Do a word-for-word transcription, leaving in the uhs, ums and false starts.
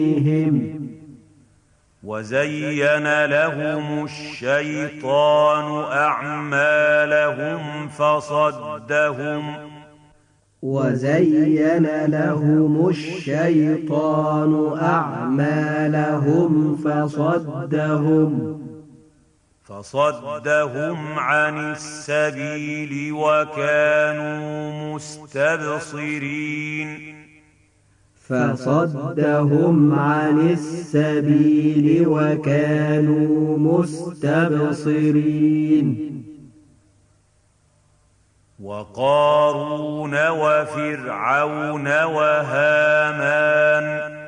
وزين لهم الشيطان أعمالهم فصدهم وزين لهم الشيطان أعمالهم فصدهم فصدهم عن السبيل وكانوا مستبصرين فصدهم عن السبيل وكانوا مستبصرين وقارون وفرعون وهامان